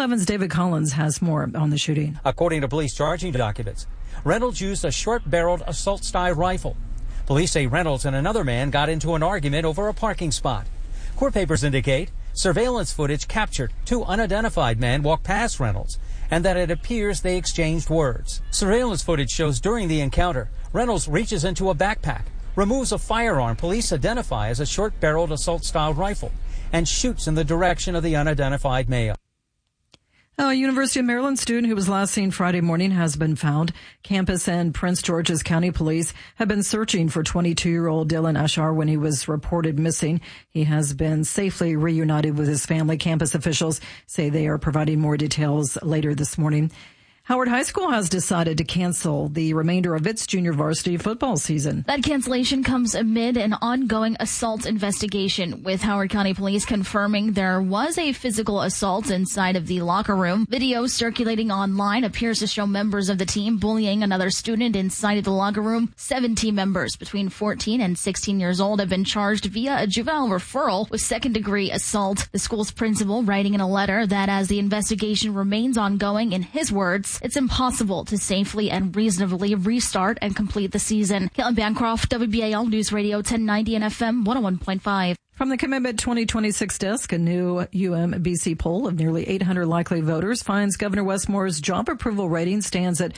11's David Collins has more on the shooting. According to police charging documents, Reynolds used a short-barreled assault-style rifle. Police say Reynolds and another man got into an argument over a parking spot. Court papers indicate surveillance footage captured two unidentified men walk past Reynolds and that it appears they exchanged words. Surveillance footage shows during the encounter, Reynolds reaches into a backpack, removes a firearm police identify as a short-barreled assault-style rifle, and shoots in the direction of the unidentified male. A University of Maryland student who was last seen Friday morning has been found. Campus and Prince George's County Police have been searching for 22-year-old Dylan Ashar when he was reported missing. He has been safely reunited with his family. Campus officials say they are providing more details later this morning. Howard High School has decided to cancel the remainder of its junior varsity football season. That cancellation comes amid an ongoing assault investigation, with Howard County Police confirming there was a physical assault inside of the locker room. Video circulating online appears to show members of the team bullying another student inside of the locker room. 7 team members between 14 and 16 years old have been charged via a juvenile referral with second-degree assault. The school's principal writing in a letter that as the investigation remains ongoing, in his words, it's impossible to safely and reasonably restart and complete the season. Caitlin Bancroft, WBAL News Radio 1090 and FM 101.5. From the Commitment 2026 desk, a new UMBC poll of nearly 800 likely voters finds Governor Westmore's job approval rating stands at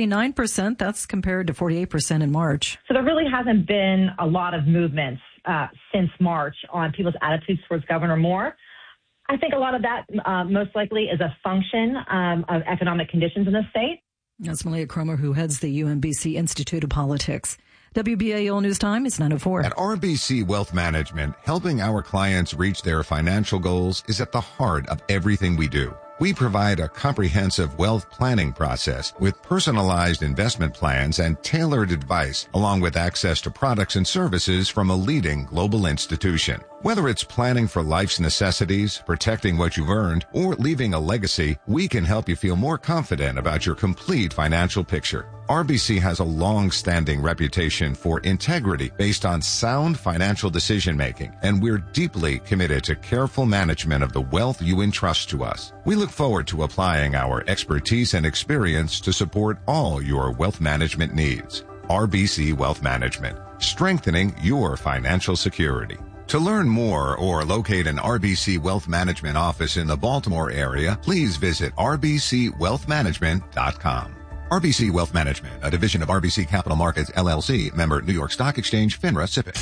49%. That's compared to 48% in March. So there really hasn't been a lot of movements since March on people's attitudes towards Governor Moore. I think a lot of that most likely is a function of economic conditions in the state. That's Malia Cromer, who heads the UMBC Institute of Politics. WBAL News Time is 9:04. At RBC Wealth Management, helping our clients reach their financial goals is at the heart of everything we do. We provide a comprehensive wealth planning process with personalized investment plans and tailored advice, along with access to products and services from a leading global institution. Whether it's planning for life's necessities, protecting what you've earned, or leaving a legacy, we can help you feel more confident about your complete financial picture. RBC has a long-standing reputation for integrity based on sound financial decision-making, and we're deeply committed to careful management of the wealth you entrust to us. We look forward to applying our expertise and experience to support all your wealth management needs. RBC Wealth Management, strengthening your financial security. To learn more or locate an RBC Wealth Management office in the Baltimore area, please visit rbcwealthmanagement.com. RBC Wealth Management, a division of RBC Capital Markets, LLC, member New York Stock Exchange, FINRA, SIPC.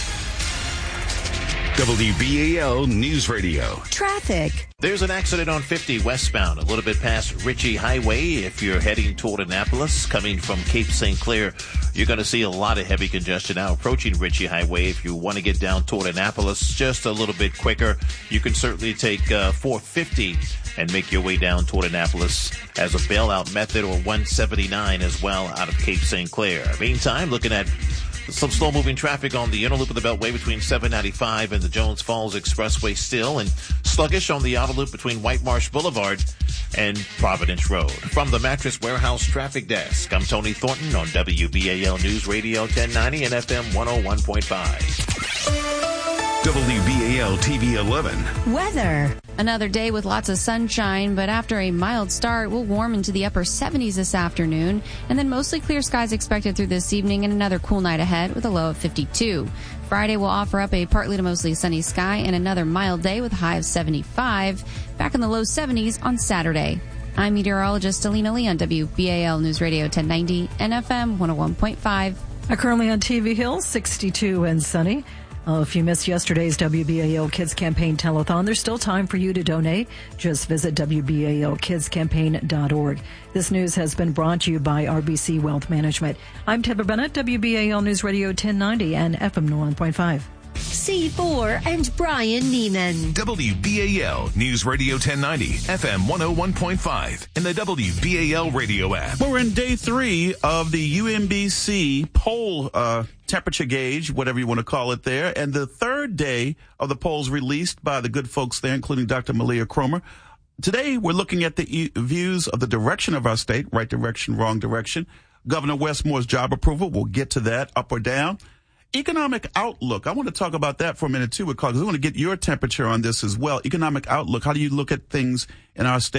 WBAL News Radio. Traffic. There's an accident on 50 westbound, a little bit past Ritchie Highway. If you're heading toward Annapolis, coming from Cape St. Clair, you're going to see a lot of heavy congestion now approaching Ritchie Highway. If you want to get down toward Annapolis just a little bit quicker, you can certainly take 450 and make your way down toward Annapolis as a bailout method, or 179 as well out of Cape St. Clair. Meantime, looking at some slow-moving traffic on the inner loop of the Beltway between 795 and the Jones Falls Expressway still, and sluggish on the outer loop between White Marsh Boulevard and Providence Road. From the Mattress Warehouse Traffic Desk, I'm Tony Thornton on WBAL News Radio 1090 and FM 101.5. WBAL TV 11. Weather. Another day with lots of sunshine, but after a mild start, we'll warm into the upper 70s this afternoon, and then mostly clear skies expected through this evening and another cool night ahead with a low of 52. Friday will offer up a partly to mostly sunny sky and another mild day with a high of 75. Back in the low 70s on Saturday. I'm meteorologist Alina Lee on WBAL News Radio 1090 and FM 101.5. Currently on TV Hill, 62 and sunny. If you missed yesterday's WBAL Kids Campaign Telethon, there's still time for you to donate. Just visit WBALKidsCampaign.org. This news has been brought to you by RBC Wealth Management. I'm Deborah Bennett, WBAL News Radio 1090 and FM 101.5. C4 and Brian Neiman. WBAL News Radio 1090, FM 101.5, and the WBAL radio app. We're in day 3 of the UMBC poll temperature gauge, whatever you want to call it there, and the third day of the polls released by the good folks there, including Dr. Malia Cromer. Today, we're looking at the views of the direction of our state, right direction, wrong direction. Governor Westmore's job approval, we'll get to that, up or down. Economic outlook. I want to talk about that for a minute, too, because we want to get your temperature on this as well. Economic outlook. How do you look at things in our state?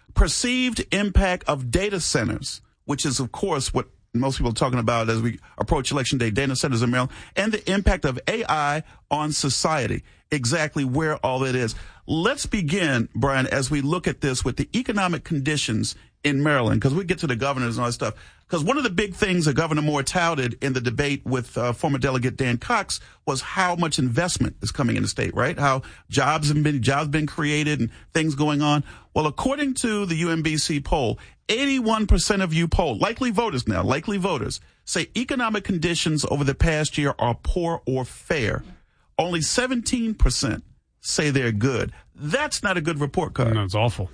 perceived impact of data centers, which is, of course, what most people are talking about as we approach Election Day, data centers in Maryland, and the impact of AI on society, exactly where all that is. Let's begin, Brian, as we look at this with the economic conditions in Maryland, because we get to the governors and all that stuff. Because one of the big things that Governor Moore touted in the debate with former Delegate Dan Cox was how much investment is coming in the state, right? How jobs have been created and things going on. Well, according to the UMBC poll, 81% of you polled, likely voters, say economic conditions over the past year are poor or fair. Only 17% say they're good. That's not a good report card. No, it's awful.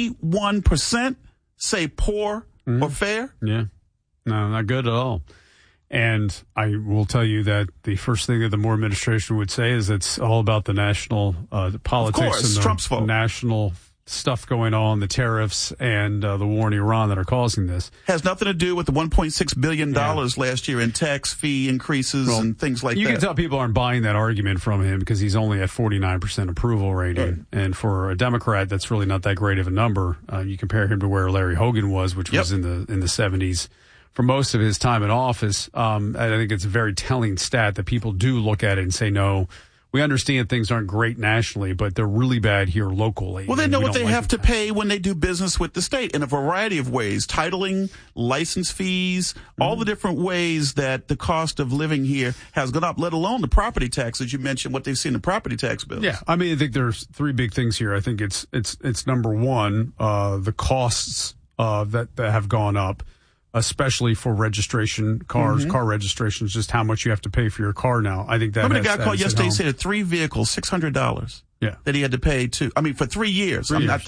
81% say poor or fair? Yeah. No, not good at all. And I will tell you that the first thing that the Moore administration would say is it's all about the national politics of course, and the Trump's fault. National stuff going on, the tariffs and the war in Iran that are causing this. Has nothing to do with the $1.6 billion last year in tax fee increases and things like that. You can tell people aren't buying that argument from him because he's only at 49% approval rating. Right. And for a Democrat, that's really not that great of a number. You compare him to where Larry Hogan was, which was in the 70s. For most of his time in office, I think it's a very telling stat that people do look at it and say, no, we understand things aren't great nationally, but they're really bad here locally. Well, they know what they have to pay when they do business with the state in a variety of ways. Titling, license fees, all the different ways that the cost of living here has gone up, let alone the property taxes. You mentioned what they've seen in property tax bills. Yeah, I mean, I think there's three big things here. I think it's number one, the costs that have gone up, especially for registration cars, car registrations, just how much you have to pay for your car now. I think that. Remember the guy called yesterday said that 3 vehicles, $600. Yeah. That he had to pay for 3 years.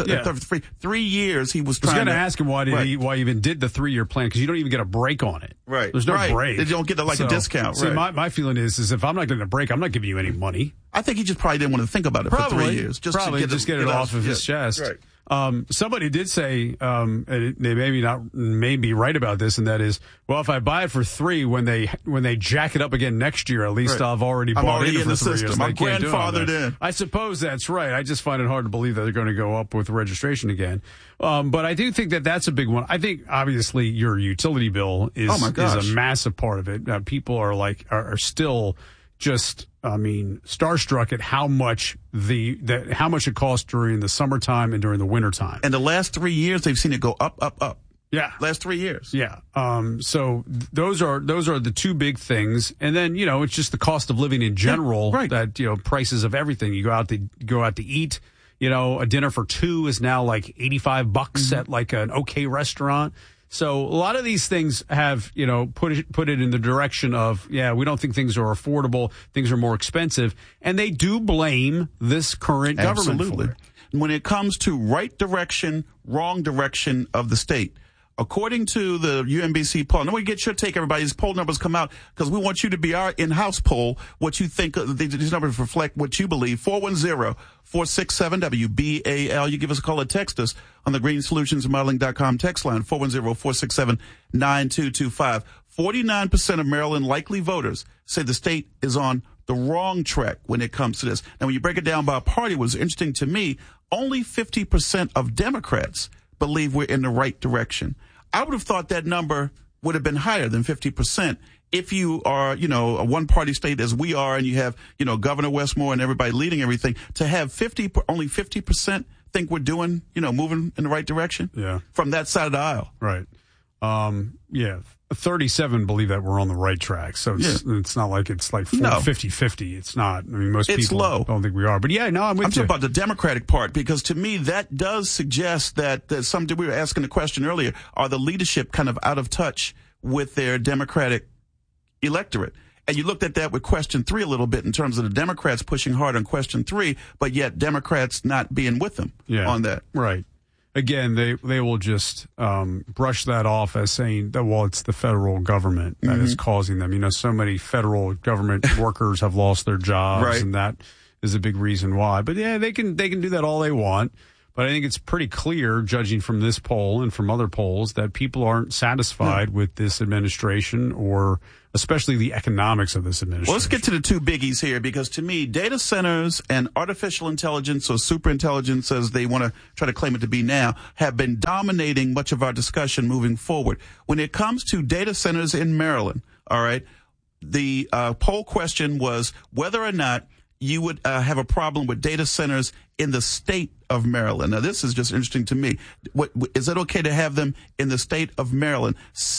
3 years he was trying to. I was going to ask him why he even did the 3-year plan, because you don't even get a break on it. Right. There's no break. They don't get a discount. See, my feeling is if I'm not getting a break, I'm not giving you any money. I think he just probably didn't want to think about it for 3 years. Just get it off of his chest. Right. Somebody did say, and they may be right about this, and that is, well, if I buy it for 3, when they jack it up again next year, at least I've already bought it for the 3 system. years. I'm grandfathered in. I suppose that's right. I just find it hard to believe that they're going to go up with registration again. But I do think that that's a big one. I think obviously your utility bill is a massive part of it. People are still just, starstruck at how much how much it costs during the summertime and during the wintertime. And the last 3 years, they've seen it go up, up, up. Yeah. Last 3 years. Yeah. So those are the two big things. And then, it's just the cost of living in general, that, prices of everything. You go out to eat, a dinner for 2 is now like $85 at like an okay restaurant. So a lot of these things have, put it in the direction of, we don't think things are affordable. Things are more expensive. And they do blame this current government for it. When it comes to right direction, wrong direction of the state, according to the UMBC poll, and we get your take, everybody. These poll numbers come out because we want you to be our in-house poll. What you think, these numbers reflect what you believe. 410-467-WBAL. You give us a call or text us on the GreenSolutionsModeling.com text line, 410-467-9225. 49% of Maryland likely voters say the state is on the wrong track when it comes to this. Now, when you break it down by party, what's interesting to me, only 50% of Democrats believe we're in the right direction. I would have thought that number would have been higher than 50% if you are, a one-party state as we are, and you have, Governor Westmore and everybody leading everything. To have only 50% think we're doing, moving in the right direction. Yeah. From that side of the aisle. Right. 37 believe that we're on the right track. So it's not like it's like 50-50. It's not. Most people don't think we are. But I'm with you. I'm talking about the Democratic part, because to me that does suggest that we were asking the question earlier, are the leadership kind of out of touch with their Democratic electorate? And you looked at that with question 3 a little bit in terms of the Democrats pushing hard on question 3, but yet Democrats not being with them on that. Right. Again, they will just brush that off as saying that, well, it's the federal government that is causing them. So many federal government workers have lost their jobs, and that is a big reason why. But they can do that all they want. But I think it's pretty clear, judging from this poll and from other polls, that people aren't satisfied with this administration, or especially the economics of this administration. Well, let's get to the two biggies here, because to me, data centers and artificial intelligence, or superintelligence as they want to try to claim it to be now, have been dominating much of our discussion moving forward. When it comes to data centers in Maryland, all right, the poll question was whether or not you would have a problem with data centers in the state of Maryland. Now, this is just interesting to me. Is it okay to have them in the state of Maryland?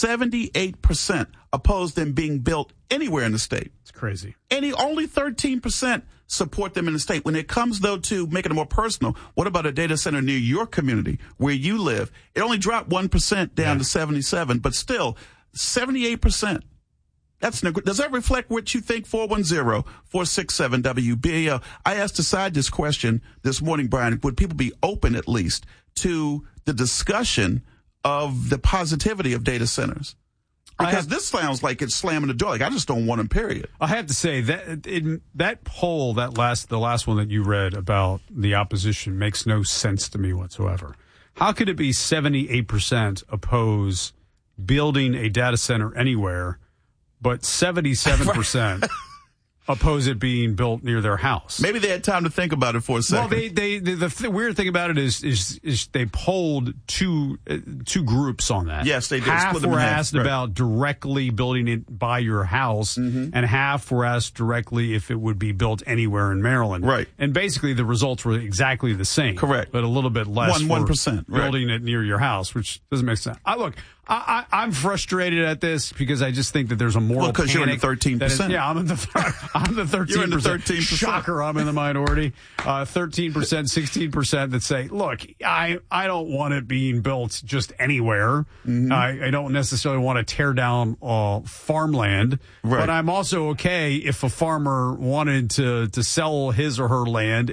78% oppose them being built anywhere in the state. It's crazy. Only 13% support them in the state. When it comes, though, to making it more personal, what about a data center near your community where you live? It only dropped 1% down to 77, but still 78%. Does that reflect what you think? 410-467-WBAL. I asked aside this question this morning, Brian. Would people be open at least to the discussion of the positivity of data centers? Because this sounds like it's slamming the door. Like, I just don't want them, period. I have to say that that poll, the last one that you read about the opposition, makes no sense to me whatsoever. How could it be 78% oppose building a data center anywhere, but 77% oppose it being built near their house? Maybe they had time to think about it for a second. Well, the weird thing about it is they polled two groups on that. Yes, they did. Half were asked about directly building it by your house, and half were asked directly if it would be built anywhere in Maryland. Right. And basically the results were exactly the same. Correct. But a little bit less 1%. building it near your house, which doesn't make sense. I'm frustrated at this because I just think that there's a moral panic. Because you're in the 13%. Yeah, I'm the 13%. You're in the 13%. Shocker, I'm in the minority. 13%, 16% that say, look, I don't want it being built just anywhere. I don't necessarily want to tear down farmland. Right. But I'm also okay if a farmer wanted to sell his or her land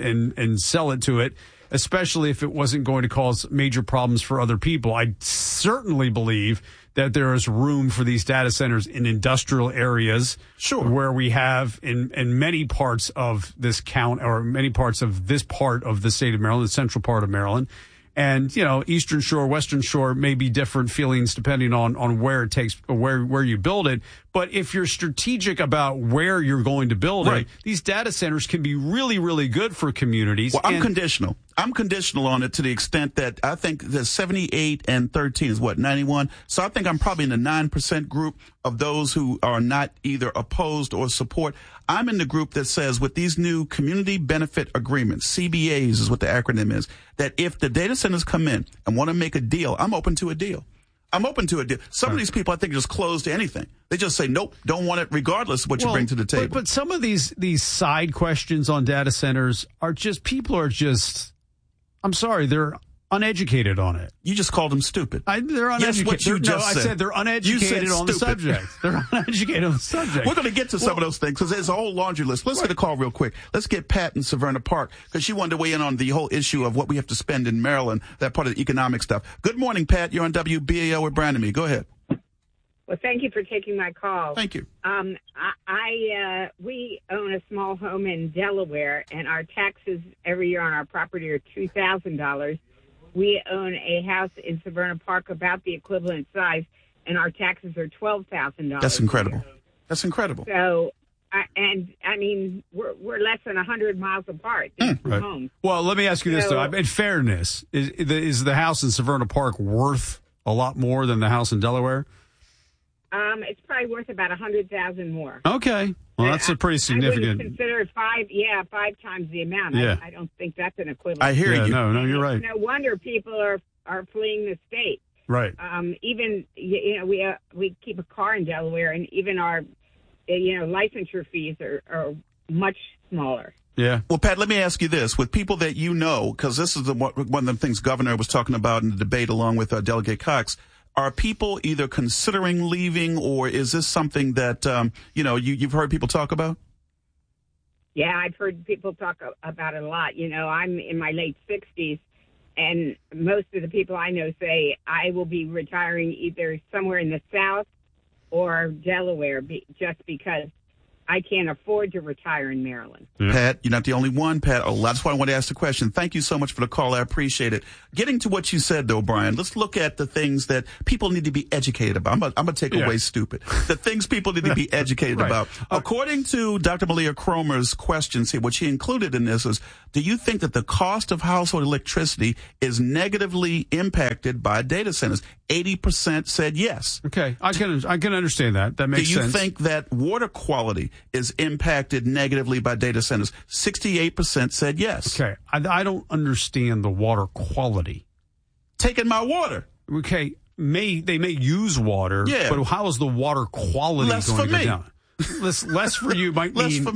and sell it to it, especially if it wasn't going to cause major problems for other people. I certainly believe that there is room for these data centers in industrial areas, where we have in many parts of this or many parts of this part of the state of Maryland, the central part of Maryland. And, Eastern Shore, Western Shore may be different feelings depending on where it takes, where you build it. But if you're strategic about where you're going to build it, these data centers can be really, really good for communities. Well, I'm conditional. I'm conditional on it to the extent that I think the 78 and 13 is 91. So I think I'm probably in the 9% group of those who are not either opposed or support. I'm in the group that says with these new community benefit agreements, CBAs is what the acronym is, that if the data centers come in and want to make a deal, I'm open to a deal. I'm open to a deal. Some of these people, I think, are just closed to anything. They just say, nope, don't want it regardless of what you bring to the table. But some of these side questions on data centers are just, people are just, I'm sorry, they're uneducated on it. You just called them stupid. They're uneducated. Yes, what you just said. I said they're uneducated on the subject. They're uneducated on the subject. We're going to get to some of those things because there's a whole laundry list. Let's get a call real quick. Let's get Pat in Severna Park because she wanted to weigh in on the whole issue of what we have to spend in Maryland, that part of the economic stuff. Good morning, Pat. You're on WBAL with Brian and me. Go ahead. Well, thank you for taking my call. Thank you. We own a small home in Delaware, and our taxes every year on our property are $2,000. We own a house in Severna Park about the equivalent size, and our taxes are $12,000. That's incredible. That's incredible. So, we're less than 100 miles apart. Right. Homes. Well, let me ask you this, though. In fairness, is the house in Severna Park worth a lot more than the house in Delaware? It's probably worth about $100,000 more. Okay. Well, that's a pretty significant. I would consider it five times the amount. Yeah. I don't think that's an equivalent. I hear you. No, you're right. No wonder people are fleeing the state. Right. Even we keep a car in Delaware, and even our licensure fees are much smaller. Yeah. Well, Pat, let me ask you this. With people that you know, because this is one of the things Governor was talking about in the debate along with Delegate Cox, are people either considering leaving, or is this something that, you've heard people talk about? Yeah, I've heard people talk about it a lot. I'm in my late 60s, and most of the people I know say I will be retiring either somewhere in the South or Delaware just because I can't afford to retire in Maryland. Yeah. Pat, you're not the only one, Pat. Oh, that's why I want to ask the question. Thank you so much for the call. I appreciate it. Getting to what you said, though, Brian, let's look at the things that people need to be educated about. I'm going to take away stupid. The things people need to be educated about. According to Dr. Malia Cromer's questions here, what she included in this is, do you think that the cost of household electricity is negatively impacted by data centers? 80% said yes. Okay, I can understand that. That makes sense. Do you think that water quality is impacted negatively by data centers? 68% said yes. Okay, I don't understand the water quality. Taking my water. Okay, they may use water, but how is the water quality going to go down? Less for you may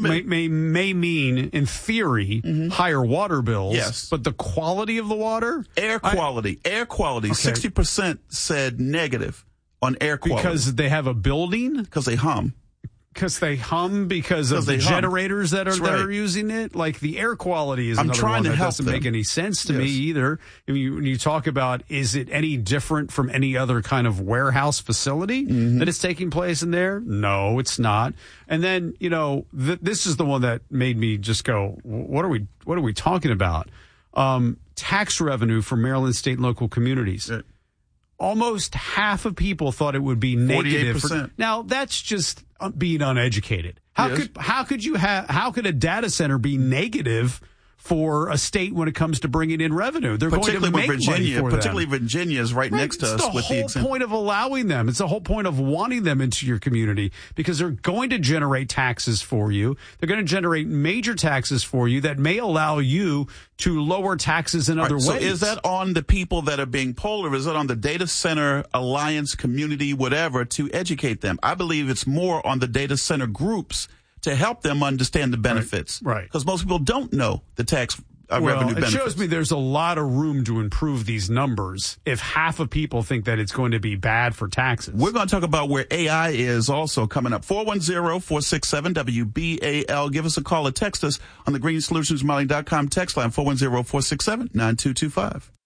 mean, in theory, higher water bills. Yes. But the quality of the water? Air quality. Okay. 60% said negative on air quality. Because they have a building? Because they hum. Because they hum because of the generators that are using it? Like the air quality is another one that doesn't make any sense to me either. When you talk about, is it any different from any other kind of warehouse facility that is taking place in there? No, it's not. And then, this is the one that made me just go, what are we talking about? Tax revenue for Maryland state and local communities. Almost half of people thought it would be negative. 48%. Now that's just being uneducated. How could a data center be negative for a state when it comes to bringing in revenue? They're going to make money for them. Particularly Virginia is right next to us. It's the whole point of allowing them. It's the whole point of wanting them into your community because they're going to generate taxes for you. They're going to generate major taxes for you that may allow you to lower taxes in other ways. So is that on the people that are being polled, or is it on the data center alliance community, whatever, to educate them? I believe it's more on the data center groups to help them understand the benefits. Right. Because most people don't know the tax revenue benefits. It shows me there's a lot of room to improve these numbers if half of people think that it's going to be bad for taxes. We're going to talk about where AI is also coming up. 410-467-WBAL. Give us a call or text us on the greensolutionsmodeling.com text line, 410-467-9225.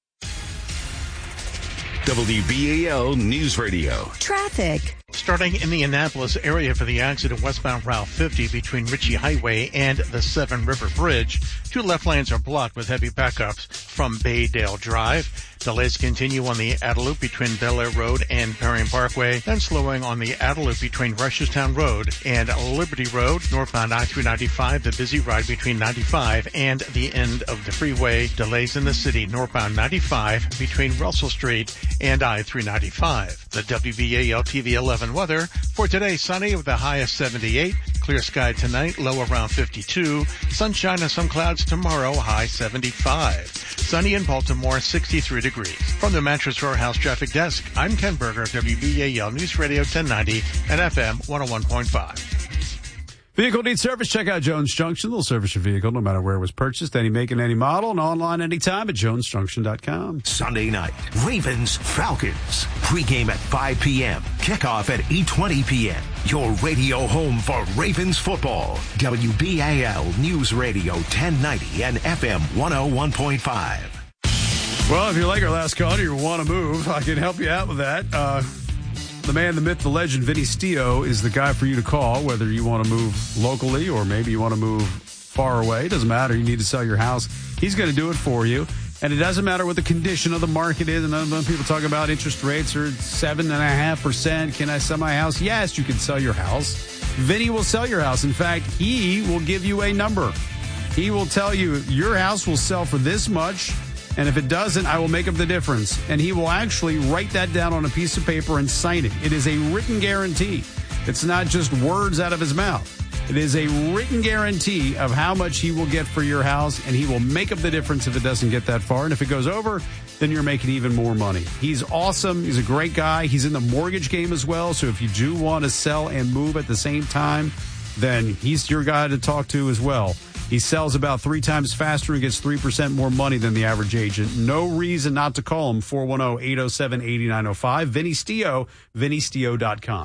WBAL News Radio. Traffic. Starting in the Annapolis area for the accident westbound Route 50 between Ritchie Highway and the Seven River Bridge. Two left lanes are blocked with heavy backups from Baydale Drive. Delays continue on the Adeloop between Bel Air Road and Perry Parkway, then slowing on the Adeloop between Rusherstown Road and Liberty Road. Northbound I-395, the busy ride between 95 and the end of the freeway. Delays in the city, northbound 95 between Russell Street and I-395. The WBAL TV 11 weather for today: sunny with a high of 78. Clear sky tonight, low around 52. Sunshine and some clouds tomorrow, high 75. Sunny in Baltimore, 63 degrees. From the Mattress Warehouse Traffic Desk, I'm Ken Berger, WBAL News Radio 1090 and FM 101.5. Vehicle needs service? Check out Jones Junction. They'll service your vehicle no matter where it was purchased, any make and any model, and online anytime at jonesjunction.com. Sunday night, Ravens Falcons. Pre-game at 5 p.m. Kickoff at 8:20 p.m. Your radio home for Ravens football. WBAL News Radio 1090 and FM 101.5. Well, if you like our last call and you want to move, I can help you out with that. The man, the myth, the legend, Vinny Stio is the guy for you to call, whether you want to move locally or maybe you want to move far away. It doesn't matter. You need to sell your house. He's going to do it for you. And it doesn't matter what the condition of the market is. And other people talk about interest rates are 7.5%. Can I sell my house? Yes, you can sell your house. Vinny will sell your house. In fact, he will give you a number. He will tell you your house will sell for this much. And if it doesn't, I will make up the difference. And he will actually write that down on a piece of paper and sign it. It is a written guarantee. It's not just words out of his mouth. It is a written guarantee of how much he will get for your house, and he will make up the difference if it doesn't get that far. And if it goes over, then you're making even more money. He's awesome. He's a great guy. He's in the mortgage game as well. So if you do want to sell and move at the same time, then he's your guy to talk to as well. He sells about 3 times faster and gets 3% more money than the average agent. No reason not to call him, 410-807-8905. Vinny Stio, VinnyStio.com.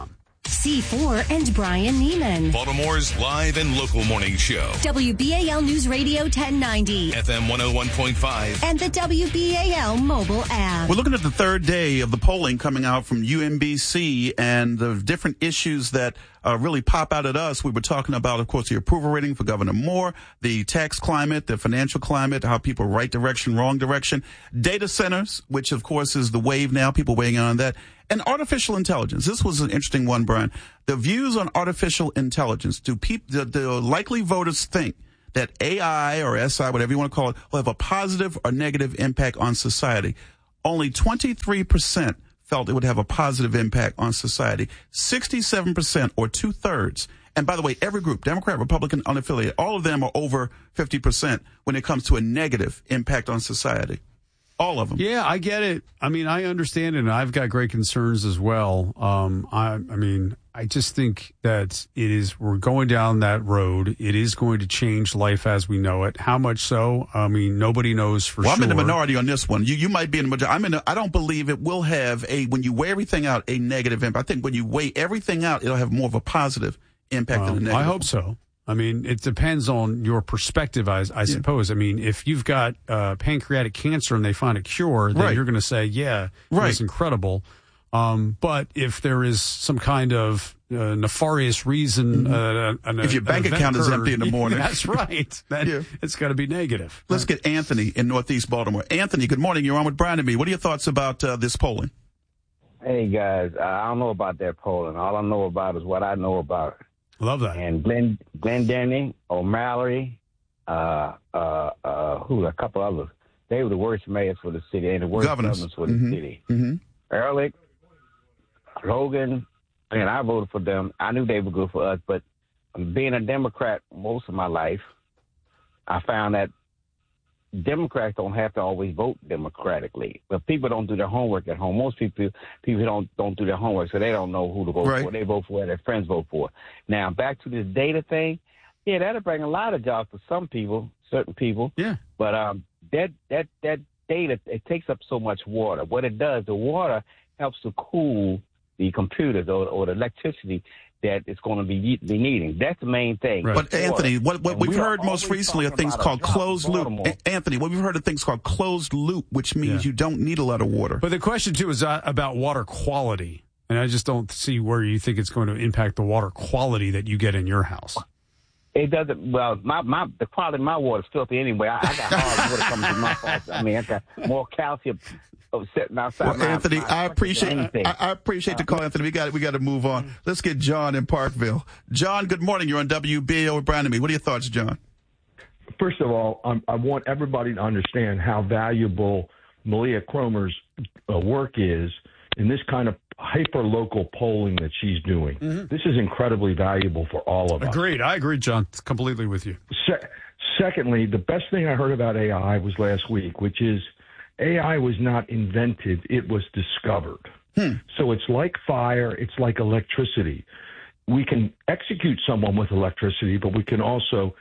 C4 and Brian Neiman. Baltimore's live and local morning show. WBAL News Radio 1090. FM 101.5. And the WBAL mobile app. We're looking at the third day of the polling coming out from UMBC and the different issues that really pop out at us. We were talking about, of course, the approval rating for Governor Moore, the tax climate, the financial climate, how people right direction, wrong direction, data centers, which of course is the wave now, people weighing in on that, and artificial intelligence. This was an interesting one, Brian. The views on artificial intelligence. Do the likely voters think that AI or SI, whatever you want to call it, will have a positive or negative impact on society? Only 23% felt it would have a positive impact on society. 67%, or 2/3. And by the way, every group, Democrat, Republican, unaffiliated, all of them are over 50% when it comes to a negative impact on society. All of them. Yeah, I get it. I mean, I understand it, and I've got great concerns as well. I just think that we're going down that road. It is going to change life as we know it. How much so? I mean, nobody knows for sure. I'm in the minority on this one. You might be in the majority. I don't believe it will have when you weigh everything out, a negative impact. I think when you weigh everything out, it'll have more of a positive impact than a negative. I hope so. I mean, it depends on your perspective, I suppose. I mean, if you've got pancreatic cancer and they find a cure, then you're going to say, yeah, it's incredible. But if there is some kind of nefarious reason, if your bank account is empty in the morning, that's right. Then it's got to be negative. Let's get Anthony in Northeast Baltimore. Anthony, good morning. You're on with Brian and me. What are your thoughts about this polling? Hey guys, I don't know about that polling. All I know about is what I know about. Love that. And Glenn Denny, O'Malley, a couple others. They were the worst mayors for the city and the worst governors for the city. Ehrlich, Logan, and I voted for them. I knew they were good for us, but being a Democrat most of my life, I found that Democrats don't have to always vote democratically, but people don't do their homework at home. Most people don't do their homework, so they don't know who to vote for. They vote for what their friends vote for. Now, back to this data thing, that'll bring a lot of jobs to some people, certain people. Yeah. But that data, it takes up so much water. What it does, the water helps to cool the computers or the electricity that it's going to be needing. That's the main thing. Right. But Anthony, what we've heard most recently are things called closed loop. Anthony, what we've heard of things called closed loop, which means you don't need a lot of water. But the question too is about water quality, and I just don't see where you think it's going to impact the water quality that you get in your house. It doesn't. Well, the quality of my water is filthy anyway. I got hard water coming from my house. I mean, I got more calcium sitting outside. Well, Anthony, I appreciate the call, Anthony. We got to move on. Let's get John in Parkville. John, good morning. You're on WBAL with Brian and me. What are your thoughts, John? First of all, I want everybody to understand how valuable Malia Cromer's work is in this kind of hyper-local polling that she's doing. This is incredibly valuable for all of us. Agreed. I agree, John. Completely with you. Secondly, the best thing I heard about AI was last week, which is AI was not invented, it was discovered. So it's like fire, it's like electricity. We can execute someone with electricity, but we can also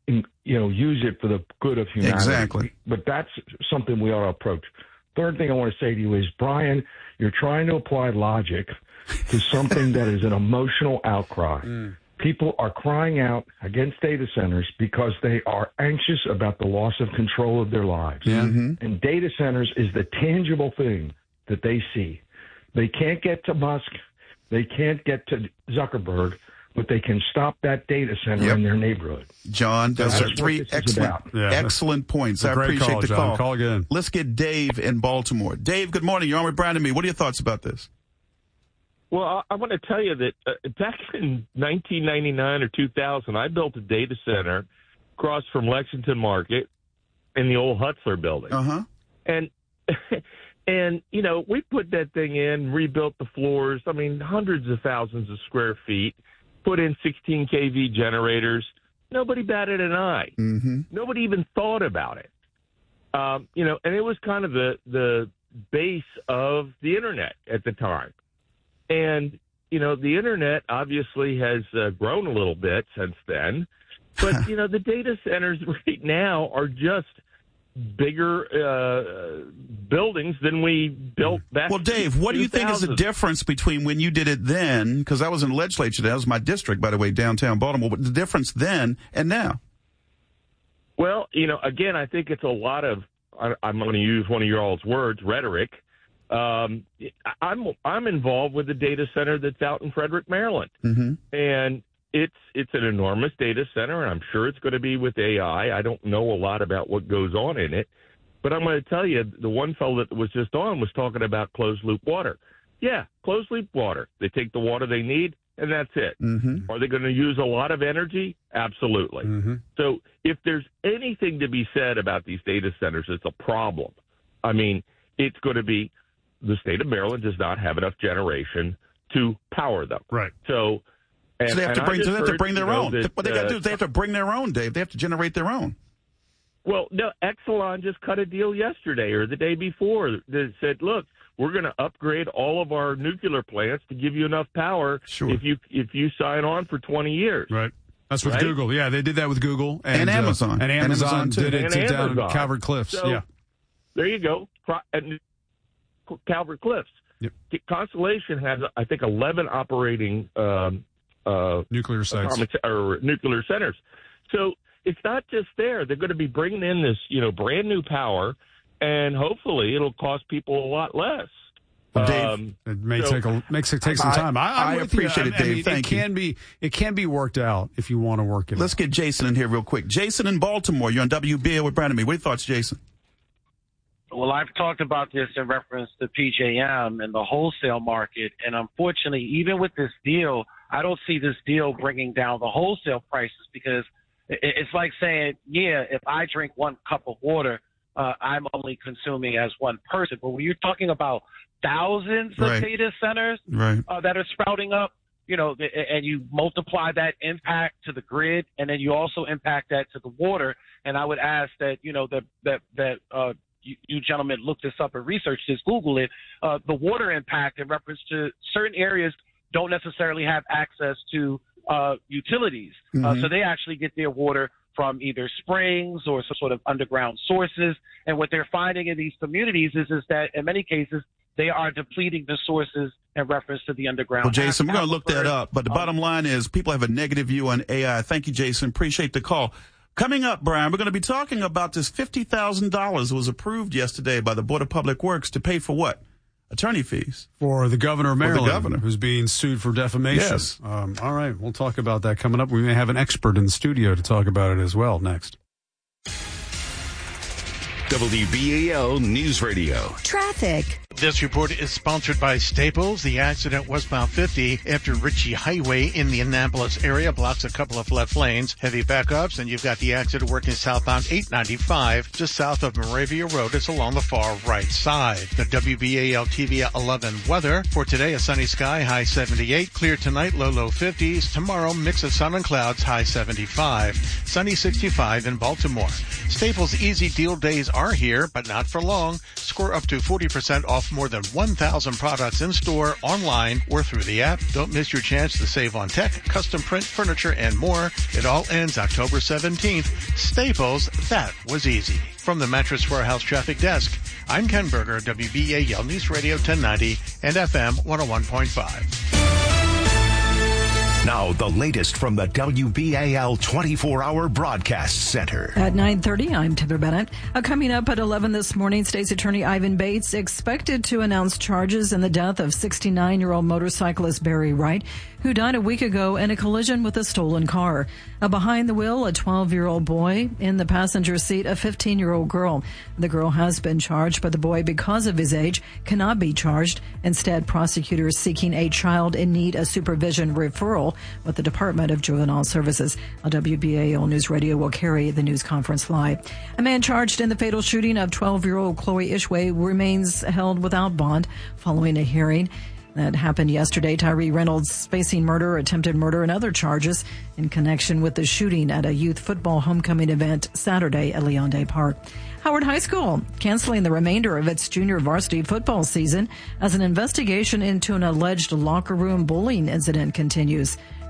use it for the good of humanity. Exactly. But that's something we ought to approach. Third thing I want to say to you is, Brian, you're trying to apply logic to something that is an emotional outcry. People are crying out against data centers because they are anxious about the loss of control of their lives. And data centers is the tangible thing that they see. They can't get to Musk. They can't get to Zuckerberg, but they can stop that data center in their neighborhood. John, those are three excellent points. I appreciate the call. Call again. Let's get Dave in Baltimore. Dave, good morning. You're on with Brian and me. What are your thoughts about this? Well, I want to tell you that back in 1999 or 2000, I built a data center across from Lexington Market in the old Hutzler building. And, we put that thing in, rebuilt the floors, hundreds of thousands of square feet, put in 16 kV generators. Nobody batted an eye. Nobody even thought about it. And it was kind of the base of the Internet at the time. And, the Internet obviously has grown a little bit since then. But, the data centers right now are just bigger buildings than we built back. Well, Dave, what do you think is the difference between when you did it then, because I was in the legislature, that was my district, by the way, downtown Baltimore, but the difference then and now? Well, again, I think it's a lot of, I'm going to use one of your all's words, rhetoric. I'm involved with the data center that's out in Frederick, Maryland. And it's an enormous data center, and I'm sure it's going to be with AI. I don't know a lot about what goes on in it, but I'm going to tell you, the one fellow that was just on was talking about closed-loop water. Yeah, closed-loop water. They take the water they need, and that's it. Are they going to use a lot of energy? Absolutely. So if there's anything to be said about these data centers, it's a problem. I mean, it's going to be the state of Maryland does not have enough generation to power them. Right. So they have to bring their own. What they got to do is they have to bring their own, Dave. They have to generate their own. Well, no, Exelon just cut a deal yesterday or the day before that said, look, we're going to upgrade all of our nuclear plants to give you enough power if you sign on for 20 years. Right. That's with Google. Yeah, they did that with Google. And Amazon. And Amazon did it down in Calvert Cliffs. So, there you go. Calvert Cliffs. Yep. Constellation has, I think, 11 operating nuclear sites or nuclear centers. So it's not just there. They're going to be bringing in this, brand new power, and hopefully it'll cost people a lot less. Dave, it may take some time. I appreciate it, Dave. Thank you. It can be worked out if you want to work it out. Let's get Jason in here real quick. Jason in Baltimore, you're on WBAL with Brandon. What are your thoughts, Jason? Well, I've talked about this in reference to PJM and the wholesale market, and unfortunately, even with this deal, I don't see this deal bringing down the wholesale prices, because it's like saying, if I drink 1 cup of water, I'm only consuming as one person. But when you're talking about thousands of data centers that are sprouting up, and you multiply that impact to the grid, and then you also impact that to the water. And I would ask that, you gentlemen look this up and research this, Google it, the water impact in reference to certain areas don't necessarily have access to utilities. So they actually get their water from either springs or some sort of underground sources. And what they're finding in these communities is that in many cases, they are depleting the sources in reference to the underground. Well, Jason, we're going to look that up. But the bottom line is people have a negative view on AI. Thank you, Jason. Appreciate the call. Coming up, Brian, we're going to be talking about this $50,000 was approved yesterday by the Board of Public Works to pay for what? Attorney fees. For the governor of Maryland, who's being sued for defamation. Yes. All right, we'll talk about that coming up. We may have an expert in the studio to talk about it as well next. WBAL News Radio. Traffic. This report is sponsored by Staples. The accident westbound 50 after Ritchie Highway in the Annapolis area blocks a couple of left lanes. Heavy backups, and you've got the accident working southbound 895 just south of Moravia Road. It's along the far right side. The WBAL TV 11 weather for today: a sunny sky, high 78. Clear tonight, low 50s. Tomorrow, mix of sun and clouds, high 75. Sunny 65 in Baltimore. Staples Easy Deal Days are here, but not for long. Score up to 40% off more than 1,000 products in store, online, or through the app. Don't miss your chance to save on tech, custom print, furniture, and more. It all ends October 17th. Staples, that was easy. From the Mattress Warehouse Traffic Desk, I'm Ken Berger, WBAL News Radio 1090 and FM 101.5. Now, the latest from the WBAL 24-hour broadcast center. At 9:30, I'm Heather Bennett. Coming up at 11 this morning, State's Attorney Ivan Bates expected to announce charges in the death of 69-year-old motorcyclist Barry Wright, who died a week ago in a collision with a stolen car. Behind the wheel, a 12-year-old boy. In the passenger seat, a 15-year-old girl. The girl has been charged, but the boy, because of his age, cannot be charged. Instead, prosecutors seeking a child in need of supervision referral with the Department of Juvenile Services. WBAL News Radio will carry the news conference live. A man charged in the fatal shooting of 12-year-old Chloe Ishway remains held without bond following a hearing that happened yesterday. Tyree Reynolds facing murder, attempted murder, and other charges in connection with the shooting at a youth football homecoming event Saturday at Leondale Park. Howard High School canceling the remainder of its junior varsity football season as an investigation into an alleged locker room bullying incident continues.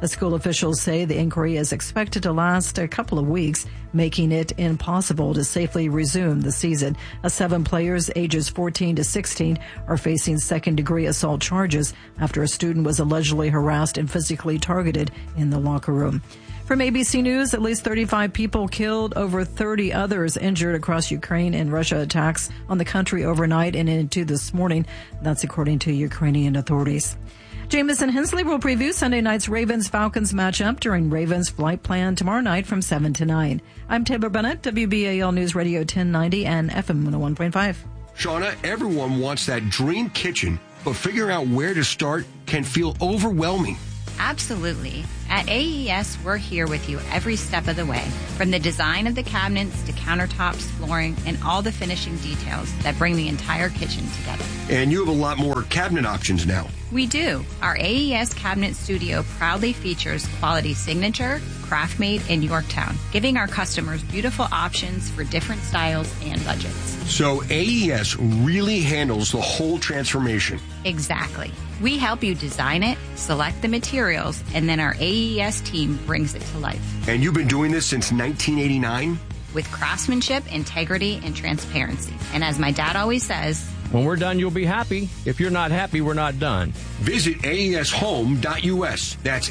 The school officials say the inquiry is expected to last a couple of weeks, making it impossible to safely resume the season. 7 players ages 14 to 16 are facing second-degree assault charges after a student was allegedly harassed and physically targeted in the locker room. From ABC News, at least 35 people killed, over 30 others injured across Ukraine in Russia attacks on the country overnight and into this morning. That's according to Ukrainian authorities. Jamison Hensley will preview Sunday night's Ravens-Falcons matchup during Ravens Flight Plan tomorrow night from 7 to 9. I'm Taylor Bennett, WBAL News Radio 1090 and FM 101.5. Shauna, everyone wants that dream kitchen, but figuring out where to start can feel overwhelming. Absolutely. At AES, we're here with you every step of the way, from the design of the cabinets to countertops, flooring, and all the finishing details that bring the entire kitchen together. And you have a lot more cabinet options now. We do. Our AES Cabinet Studio proudly features quality signature, craft-made in Yorktown, giving our customers beautiful options for different styles and budgets. So AES really handles the whole transformation. Exactly. We help you design it, select the materials, and then our AES team brings it to life. And you've been doing this since 1989? With craftsmanship, integrity, and transparency. And as my dad always says, when we're done, you'll be happy. If you're not happy, we're not done. Visit AESHome.us. That's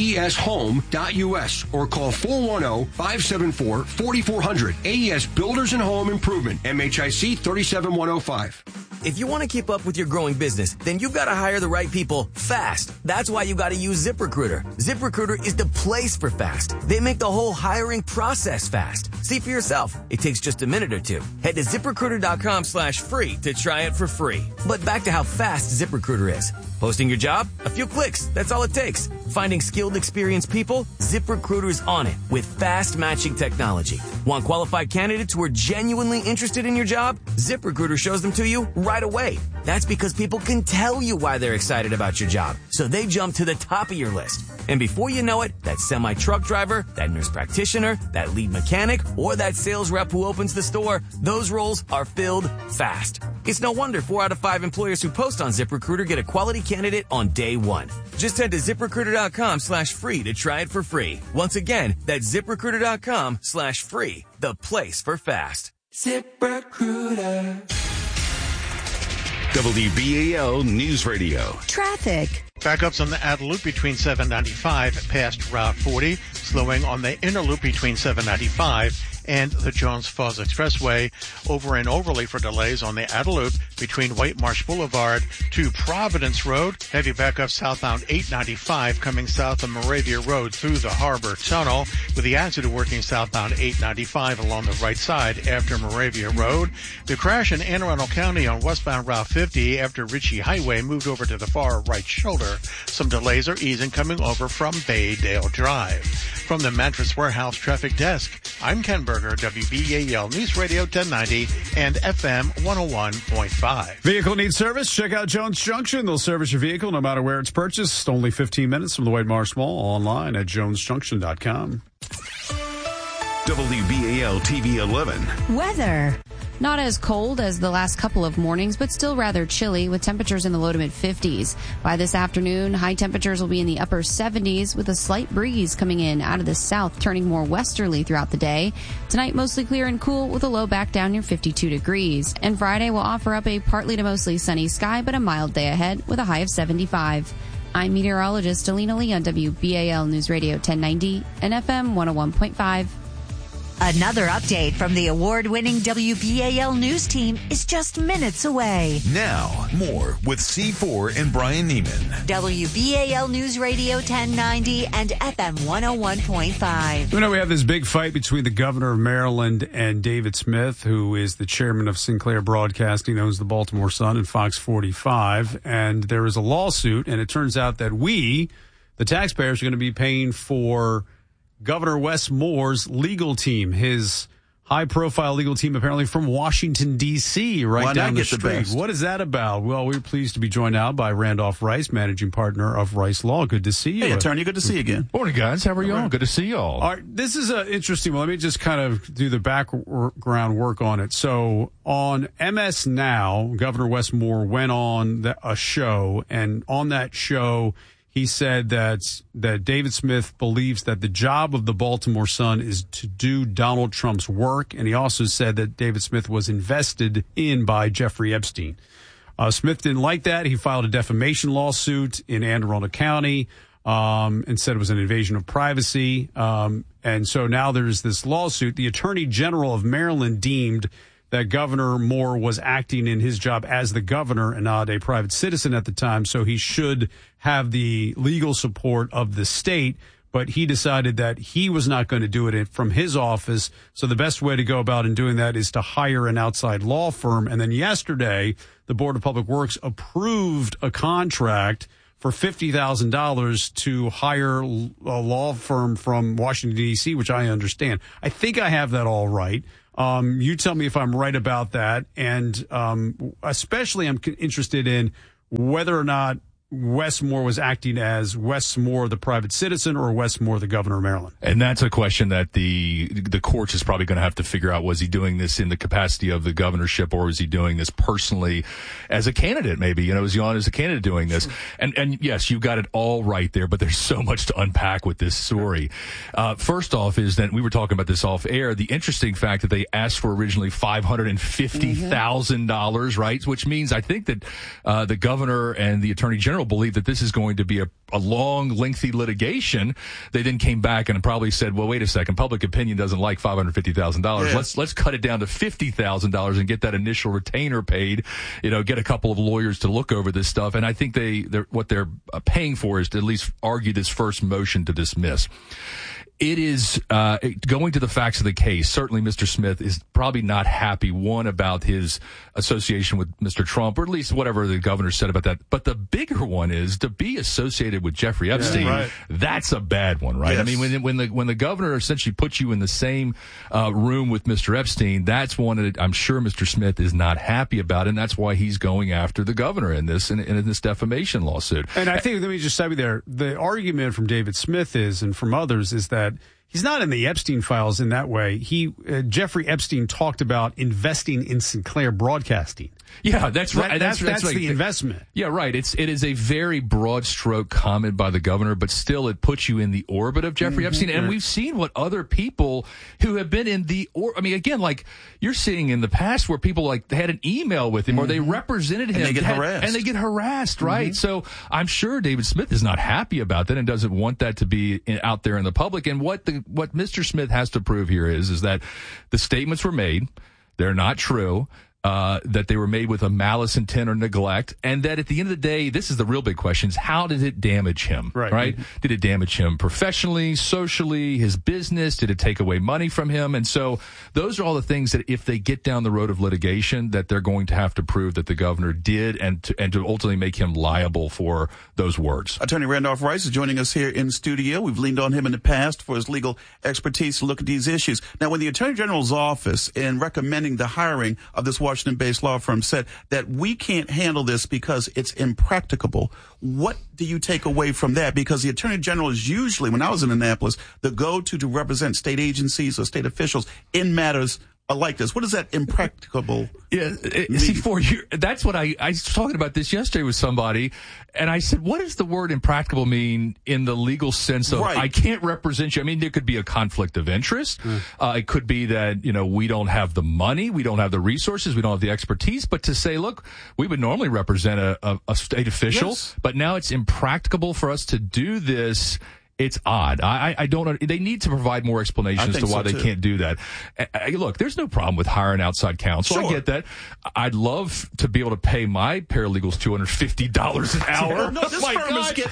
AESHome.us. Or call 410-574-4400. AES Builders and Home Improvement. MHIC 37105. If you want to keep up with your growing business, then you've got to hire the right people fast. That's why you got to use ZipRecruiter. ZipRecruiter is the place for fast. They make the whole hiring process fast. See for yourself. It takes just a minute or two. Head to ZipRecruiter.com/free to try it for free. But back to how fast ZipRecruiter is. Posting your job? A few clicks. That's all it takes. Finding skilled, experienced people? ZipRecruiter's on it with fast matching technology. Want qualified candidates who are genuinely interested in your job? ZipRecruiter shows them to you right away. That's because people can tell you why they're excited about your job, so they jump to the top of your list. And before you know it, that semi-truck driver, that nurse practitioner, that lead mechanic, or that sales rep who opens the store, those roles are filled fast. It's no wonder 4 out of 5 employers who post on ZipRecruiter get a quality candidate on day one. Just head to ZipRecruiter.com/free to try it for free. Once again, that's ZipRecruiter.com/free, the place for fast. ZipRecruiter. WBAL News Radio. Traffic. Backups on the outer loop between 795 past Route 40, slowing on the inner loop between 795 and the Jones Falls Expressway, over and overly for delays on the outer loop between White Marsh Boulevard to Providence Road. Heavy backup southbound 895 coming south of Moravia Road through the Harbor Tunnel, with the accident working southbound 895 along the right side after Moravia Road. The crash in Anne Arundel County on westbound Route 50 after Ritchie Highway moved over to the far right shoulder. Some delays are easing coming over from Baydale Drive. From the Mattress Warehouse Traffic Desk, I'm Ken Berger, WBAL News Radio 1090 and FM 101.5. Vehicle needs service? Check out Jones Junction. They'll service your vehicle no matter where it's purchased. Only 15 minutes from the White Marsh Mall. Online at jonesjunction.com. WBAL TV 11. Weather. Not as cold as the last couple of mornings, but still rather chilly with temperatures in the low to mid 50s. By this afternoon, high temperatures will be in the upper 70s with a slight breeze coming in out of the south, turning more westerly throughout the day. Tonight, mostly clear and cool with a low back down near 52 degrees. And Friday will offer up a partly to mostly sunny sky, but a mild day ahead with a high of 75. I'm meteorologist Alina Lee on WBAL News Radio 1090 and FM 101.5. Another update from the award-winning WBAL News team is just minutes away. Now, more with C4 and Brian Neiman. WBAL News Radio 1090 and FM 101.5. We know we have this big fight between the governor of Maryland and David Smith, who is the chairman of Sinclair Broadcasting, owns the Baltimore Sun and Fox 45. And there is a lawsuit, and it turns out that we, the taxpayers, are going to be paying for Governor Wes Moore's legal team, his high-profile legal team, apparently from Washington, D.C., right down the street. What is that about? Well, we're pleased to be joined now by Randolph Rice, managing partner of Rice Law. Good to see you. Hey, attorney, good to see you again. Morning, guys. How are you all? Good to see you all. All right, this is an interesting one. Let me just kind of do the background work on it. So on MS Now, Governor Wes Moore went on a show, and on that show, He said that David Smith believes that the job of the Baltimore Sun is to do Donald Trump's work, and he also said that David Smith was invested in by Jeffrey Epstein. Smith didn't like that. He filed a defamation lawsuit in Anne Arundel County and said it was an invasion of privacy. And so now there's this lawsuit. The Attorney General of Maryland deemed that Governor Moore was acting in his job as the governor and not a private citizen at the time, so he should have the legal support of the state. But he decided that he was not going to do it from his office. So the best way to go about in doing that is to hire an outside law firm. And then yesterday, the Board of Public Works approved a contract for $50,000 to hire a law firm from Washington, D.C., which I understand. I think I have that all right. You tell me if I'm right about that. And especially I'm interested in whether or not Wes Moore was acting as Wes Moore, the private citizen, or Wes Moore, the governor of Maryland. And that's a question that the courts is probably going to have to figure out. Was he doing this in the capacity of the governorship, or was he doing this personally as a candidate? Maybe, is he on as a candidate doing this? And yes, you got it all right there, but there's so much to unpack with this story. First off is that we were talking about this off air. The interesting fact that they asked for originally $550,000, right? Which means I think that the governor and the attorney general believe that this is going to be a long, lengthy litigation. They then came back and probably said, well, wait a second, public opinion doesn't like $550,000. Yeah. Let's cut it down to $50,000 and get that initial retainer paid, get a couple of lawyers to look over this stuff. And I think what they're paying for is to at least argue this first motion to dismiss. It is going to the facts of the case. Certainly, Mr. Smith is probably not happy, one, about his association with Mr. Trump, or at least whatever the governor said about that. But the bigger one is to be associated with Jeffrey Epstein. Yeah, right. That's a bad one, right? Yes. I mean, when the governor essentially puts you in the same room with Mr. Epstein, that's one that I'm sure Mr. Smith is not happy about, and that's why he's going after the governor in this defamation lawsuit. And I think, let me just stop you there. The argument from David Smith is, and from others, is that he's not in the Epstein files in that way. Jeffrey Epstein talked about investing in Sinclair Broadcasting. Yeah, that's right. That's the investment. Yeah, right. It is a very broad stroke comment by the governor, but still it puts you in the orbit of Jeffrey Epstein. And we've seen what other people who have been in again, like you're seeing in the past where people they had an email with him or they represented him. And they get harassed. And they get harassed, right? So I'm sure David Smith is not happy about that and doesn't want that to be out there in the public. And what Mr. Smith has to prove here is that the statements were made. They're not true. That they were made with a malice, intent, or neglect, and that at the end of the day, this is the real big question, is how did it damage him, right? Did it damage him professionally, socially, his business? Did it take away money from him? And so those are all the things that if they get down the road of litigation, that they're going to have to prove that the governor did and to ultimately make him liable for those words. Attorney Randolph Rice is joining us here in studio. We've leaned on him in the past for his legal expertise to look at these issues. Now, when the Attorney General's office, in recommending the hiring of this Washington-based law firm, said that we can't handle this because it's impracticable, what do you take away from that? Because the Attorney General is usually, when I was in Annapolis, the go-to to represent state agencies or state officials in matters like this. What does that impracticable mean? That's what I was talking about this yesterday with somebody, and I said, what does the word impracticable mean in the legal sense of I can't represent you? I mean, there could be a conflict of interest. It could be that, we don't have the money, we don't have the resources, we don't have the expertise, but to say, look, we would normally represent a state official, but now it's impracticable for us to do this. It's odd. I don't know. They need to provide more explanations to why they can't do that. Look, there's no problem with hiring outside counsel. Sure. I get that. I'd love to be able to pay my paralegals $250 an hour. No, this firm is getting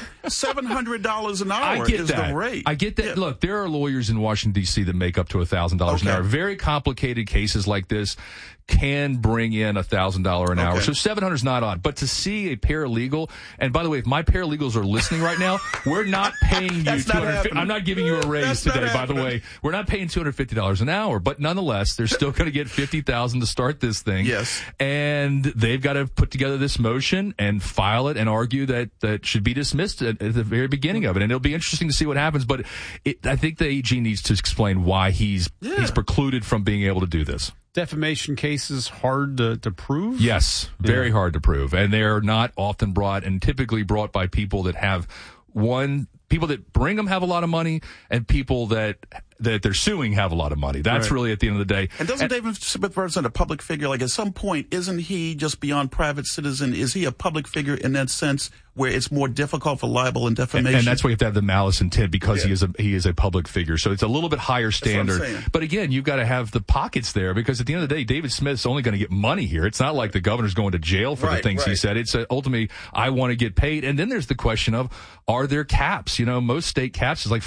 $700 an hour. I get is that. The rate. I get that. Yeah. Look, there are lawyers in Washington, D.C. that make up to $1,000 an hour. Very complicated cases like this can bring in $1,000 an hour. So $700 is not odd. But to see a paralegal, and by the way, if my paralegals are listening right now, we're not paying you $250. I'm not giving you a raise today, by the way. We're not paying $250 an hour, but nonetheless, they're still going to get $50,000 to start this thing. Yes. And they've got to put together this motion and file it and argue that should be dismissed at the very beginning of it. And it'll be interesting to see what happens. But I think the AG needs to explain why he's precluded from being able to do this. Defamation cases hard to prove? Yes, very hard to prove. And they're not often brought, and typically brought by people that have people that bring them have a lot of money, and people that they're suing have a lot of money. That's really at the end of the day. And doesn't David Smith represent a public figure? Like at some point, isn't he just beyond private citizen? Is he a public figure in that sense where it's more difficult for libel and defamation? And that's why you have to have the malice intent, because he is a public figure. So it's a little bit higher standard. But again, you've got to have the pockets there, because at the end of the day, David Smith's only going to get money here. It's not like the governor's going to jail for the things he said. It's ultimately, I want to get paid. And then there's the question of, are there caps? Most state caps is like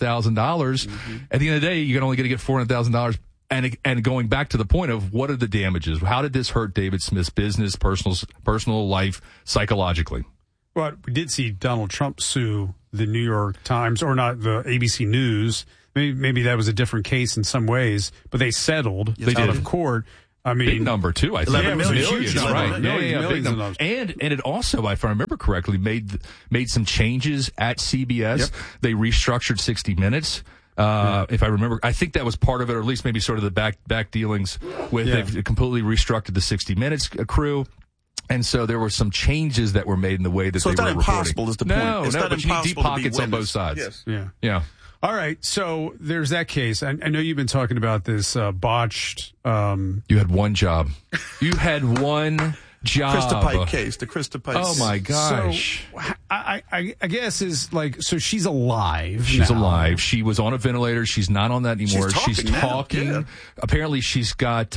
$400,000. At the end of the day, you're only going to get $400,000. And going back to the point of, what are the damages? How did this hurt David Smith's business, personal life, psychologically? Well, we did see Donald Trump sue the New York Times, or not, the ABC News. Maybe that was a different case in some ways, but they settled out of court. I mean, big number too. I think it was a huge number. Right? Big number. And it also, if I remember correctly, made some changes at CBS. Yep. They restructured 60 Minutes. If I remember, I think that was part of it, or at least maybe sort of the back dealings with. They've completely restructured the 60 Minutes crew. And so there were some changes that were made in the way that they were reporting. So it's not impossible, is the point. No, but you need deep pockets on both sides. Yes. Yeah. All right, so there's that case. I know you've been talking about this botched... You had one job. You had one job. Krista Pike case, the Krista Pike. Oh, my gosh. So, I guess is like, so she's alive. She's alive. She was on a ventilator. She's not on that anymore. She's talking. Yeah. Apparently, she's got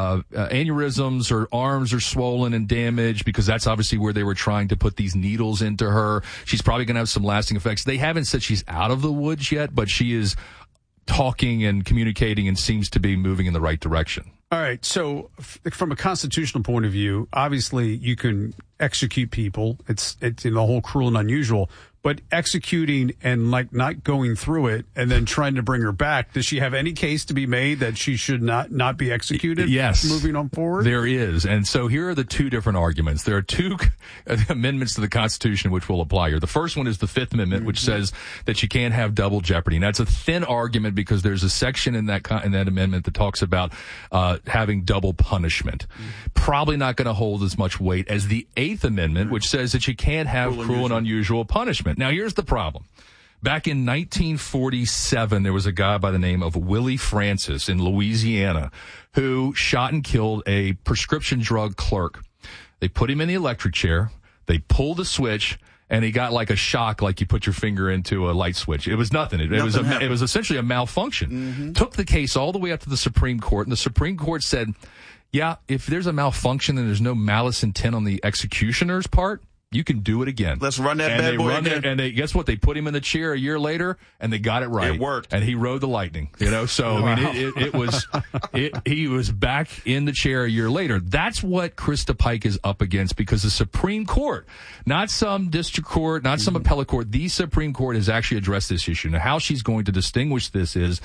aneurysms. Her arms are swollen and damaged, because that's obviously where they were trying to put these needles into her. She's probably going to have some lasting effects. They haven't said she's out of the woods yet, but she is talking and communicating and seems to be moving in the right direction. All right. So from a constitutional point of view, obviously you can execute people. It's in the whole cruel and unusual, but executing and like not going through it and then trying to bring her back. Does she have any case to be made that she should not be executed? Yes. Moving on forward? There is. And so here are the two different arguments. There are two amendments to the Constitution which will apply here. The first one is the Fifth Amendment, which says that you can't have double jeopardy. And that's a thin argument, because there's a section in that amendment that talks about having double punishment. Probably not going to hold as much weight as the Eighth Amendment, which says that you can't have cruel and unusual punishment. Now, here's the problem. Back in 1947, there was a guy by the name of Willie Francis in Louisiana who shot and killed a prescription drug clerk. They put him in the electric chair. They pulled the switch, and he got like a shock, like you put your finger into a light switch. It was nothing. It was essentially a malfunction. Took the case all the way up to the Supreme Court, and the Supreme Court said, yeah, if there's a malfunction and there's no malice intent on the executioner's part, you can do it again. Let's run that bad boy again. And guess what? They put him in the chair a year later, and they got it right. It worked. And he rode the lightning. So wow. I mean, he was back in the chair a year later. That's what Krista Pike is up against, because the Supreme Court, not some district court, not some appellate court, the Supreme Court has actually addressed this issue. Now, how she's going to distinguish this is,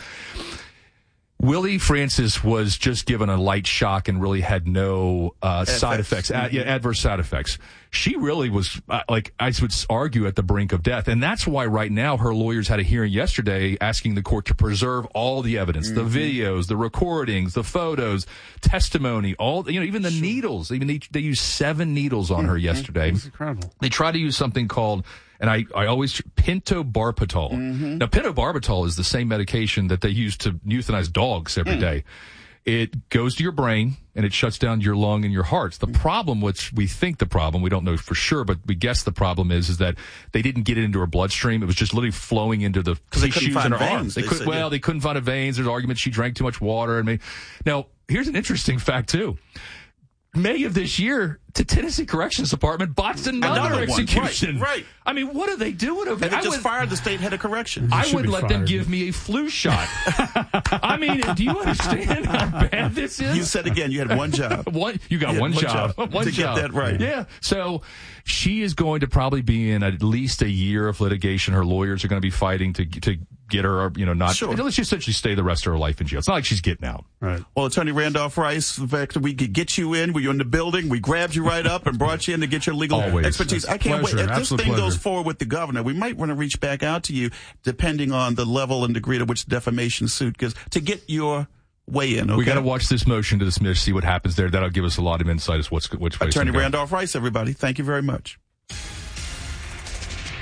Willie Francis was just given a light shock and really had no side effects, adverse side effects. She really was, like I would argue, at the brink of death. And that's why right now her lawyers had a hearing yesterday asking the court to preserve all the evidence, the videos, the recordings, the photos, testimony, even the needles. Even they used 7 needles on her yesterday. That's incredible. They try to use something called, and I always, pentobarbital. Now, pentobarbital is the same medication that they use to euthanize dogs every day. It goes to your brain, and it shuts down your lung and your hearts. The problem, which we think the problem, we don't know for sure, but we guess the problem is that they didn't get it into her bloodstream. It was just literally flowing into the tissues in her arms. They couldn't find a veins. There's arguments she drank too much water. Now, here's an interesting fact, too. May of this year, the Tennessee Corrections Department botched another execution. Right. I mean, what are they doing over there? And they just fired the state head of corrections. I would let them give me a flu shot. I mean, do you understand how bad this is? You said again, you had one job. You got one job. To get that right. Yeah. So she is going to probably be in at least a year of litigation. Her lawyers are going to be fighting to get her, not. Sure. Let's just essentially stay the rest of her life in jail. It's not like she's getting out. Right. Well, Attorney Randolph Rice, the fact that we could get you in, were you in the building? We grabbed you right up and brought you in to get your legal expertise. I can't wait. If this thing goes forward with the governor, we might want to reach back out to you, depending on the level and degree to which defamation suit, because to get your weigh in. Okay? We got to watch this motion to dismiss, see what happens there. That'll give us a lot of insight as which way. Attorney Randolph Rice, everybody. Thank you very much.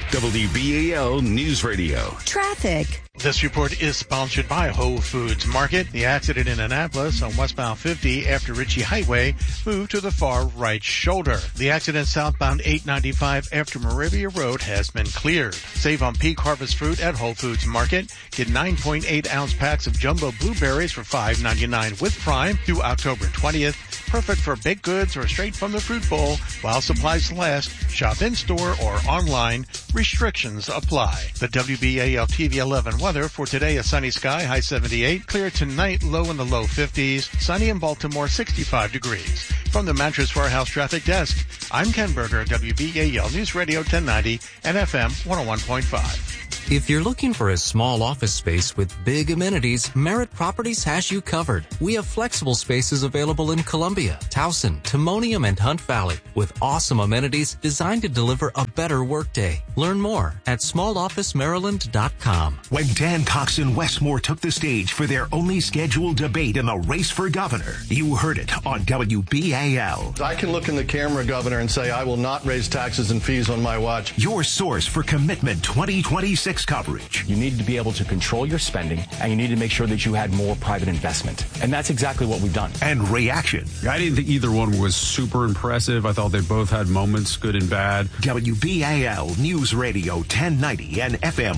WBAL News Radio. Traffic. This report is sponsored by Whole Foods Market. The accident in Annapolis on westbound 50 after Ritchie Highway moved to the far right shoulder. The accident southbound 895 after Moravia Road has been cleared. Save on peak harvest fruit at Whole Foods Market. Get 9.8 ounce packs of jumbo blueberries for $5.99 with Prime through October 20th. Perfect for baked goods or straight from the fruit bowl while supplies last. Shop in store or online. Restrictions apply. The WBAL TV 11 weather for today: a sunny sky, high 78. Clear tonight, low in the low 50s. Sunny in Baltimore, 65 degrees. From the Mattress Warehouse Traffic Desk, I'm Ken Berger, WBAL News Radio 1090 and FM 101.5. If you're looking for a small office space with big amenities, Merritt Properties has you covered. We have flexible spaces available in Columbia, Towson, Timonium, and Hunt Valley with awesome amenities designed to deliver a better workday. Learn more at smallofficemaryland.com. When Dan Cox and Wes Moore took the stage for their only scheduled debate in the race for governor, you heard it on WBAL. I can look in the camera, Governor, and say I will not raise taxes and fees on my watch. Your source for Commitment 2026 coverage. You need to be able to control your spending, and you need to make sure that you had more private investment. And that's exactly what we've done. And reaction. I didn't think either one was super impressive. I thought they both had moments, good and bad. WBAL News Radio 1090 and FM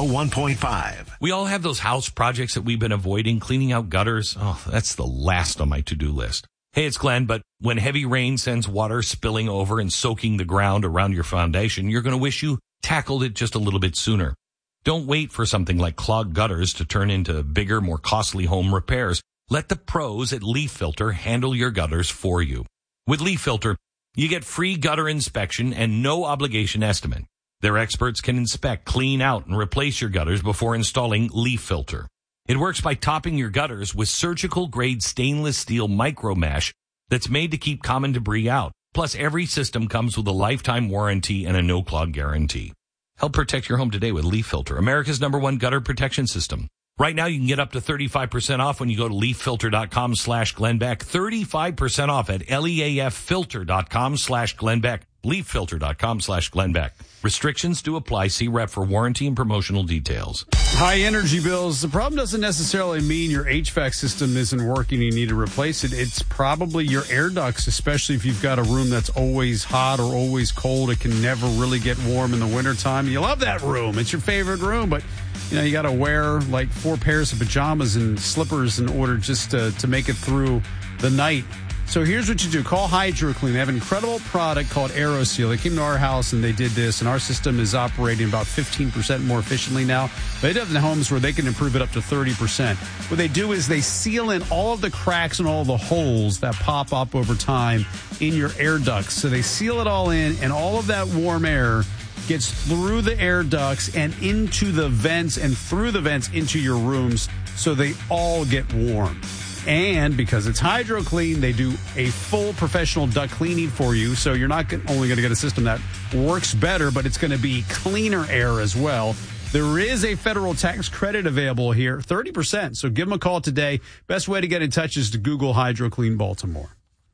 101.5. We all have those house projects that we've been avoiding, cleaning out gutters. Oh, that's the last on my to-do list. Hey, it's Glenn, but when heavy rain sends water spilling over and soaking the ground around your foundation, you're going to wish you tackled it just a little bit sooner. Don't wait for something like clogged gutters to turn into bigger, more costly home repairs. Let the pros at Leaf Filter handle your gutters for you. With Leaf Filter, you get free gutter inspection and no obligation estimate. Their experts can inspect, clean out, and replace your gutters before installing Leaf Filter. It works by topping your gutters with surgical-grade stainless steel micro mesh that's made to keep common debris out. Plus, every system comes with a lifetime warranty and a no-clog guarantee. Help protect your home today with Leaf Filter, America's #1 gutter protection system. Right now, you can get up to 35% off when you go to leaffilter.com/Glenn Beck. 35% off at leaffilter.com/Glenn Beck. leaffilter.com/Glenn Beck. Restrictions do apply. See rep for warranty and promotional details. High energy bills. The problem doesn't necessarily mean your HVAC system isn't working. You need to replace it. It's probably your air ducts, especially if you've got a room that's always hot or always cold. It can never really get warm in the wintertime. You love that room. It's your favorite room, but you got to wear like 4 pairs of pajamas and slippers in order just to make it through the night. So here's what you do. Call HydroClean. They have an incredible product called AeroSeal. They came to our house and they did this, and our system is operating about 15% more efficiently now. They have the homes where they can improve it up to 30%. What they do is they seal in all of the cracks and all the holes that pop up over time in your air ducts. So they seal it all in, and all of that warm air gets through the air ducts and into the vents and through the vents into your rooms, so they all get warm. And because it's HydroClean, they do a full professional duct cleaning for you. So you're not only going to get a system that works better, but it's going to be cleaner air as well. There is a federal tax credit available here, 30%. So give them a call today. Best way to get in touch is to Google HydroClean Baltimore.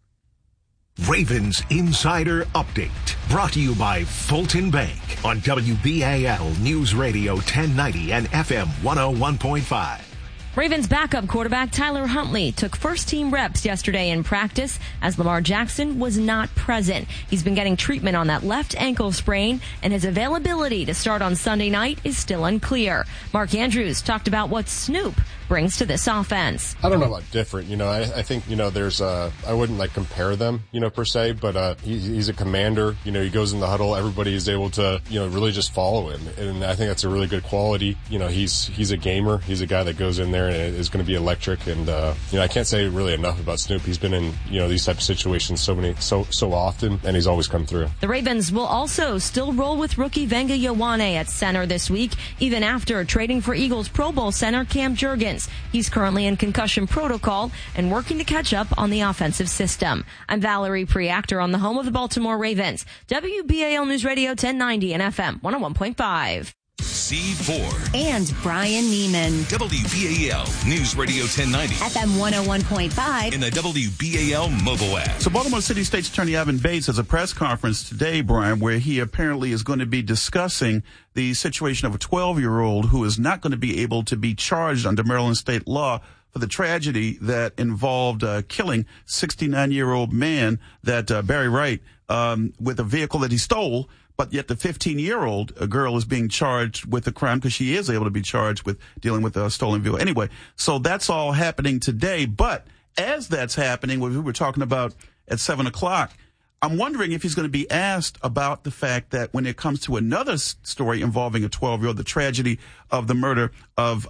Ravens Insider Update, brought to you by Fulton Bank on WBAL News Radio 1090 and FM 101.5. Ravens backup quarterback Tyler Huntley took first-team reps yesterday in practice as Lamar Jackson was not present. He's been getting treatment on that left ankle sprain, and his availability to start on Sunday night is still unclear. Mark Andrews talked about what Snoop brings to this offense. I don't know about different. I think, there's I wouldn't compare them, per se, but he's a commander. He goes in the huddle. Everybody is able to, really just follow him. And I think that's a really good quality. He's a gamer. He's a guy that goes in there and is going to be electric. And, I can't say really enough about Snoop. He's been in, these types of situations so often, and he's always come through. The Ravens will also still roll with rookie Venga Ioane at center this week, even after trading for Eagles Pro Bowl center Cam Jurgens. He's currently in concussion protocol and working to catch up on the offensive system. I'm Valerie Preactor on the home of the Baltimore Ravens. WBAL News Radio 1090 and FM 101.5. Steve Ford. And Brian Neiman. WBAL News Radio 1090. FM 101.5. In the WBAL mobile app. So Baltimore City State's Attorney Ivan Bates has a press conference today, Brian, where he apparently is going to be discussing the situation of a 12-year-old who is not going to be able to be charged under Maryland state law for the tragedy that involved killing 69-year-old man, that Barry Wright, with a vehicle that he stole. But yet the 15-year-old girl is being charged with the crime because she is able to be charged with dealing with a stolen vehicle. Anyway, so that's all happening today. But as that's happening, what we were talking about at 7 o'clock, I'm wondering if he's going to be asked about the fact that when it comes to another story involving a 12-year-old, the tragedy of the murder of